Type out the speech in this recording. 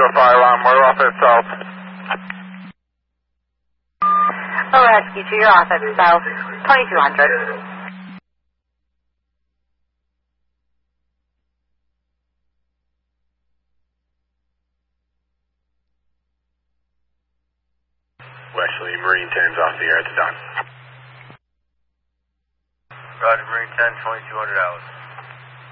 fire alarm, we're off at South. Oh, Rescue 2, you're off at South 2200. Wesley, Marine 10's off the air at the time. Roger, Marine 10, 2200 hours.